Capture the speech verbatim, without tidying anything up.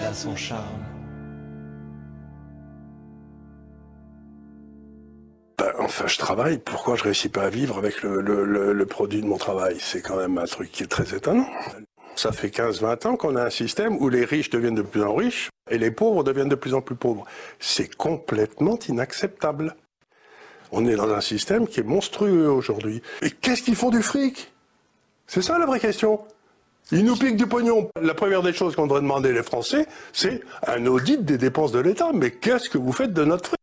a son charme. Ben, enfin, je travaille. Pourquoi je réussis pas à vivre avec le, le, le, le produit de mon travail? C'est quand même un truc qui est très étonnant. Ça fait quinze vingt ans qu'on a un système où les riches deviennent de plus en plus riches et les pauvres deviennent de plus en plus pauvres. C'est complètement inacceptable. On est dans un système qui est monstrueux aujourd'hui. Et qu'est-ce qu'ils font du fric? C'est ça la vraie question. Ils nous piquent du pognon. La première des choses qu'on devrait demander les Français, c'est un audit des dépenses de l'État. Mais qu'est-ce que vous faites de notre fric?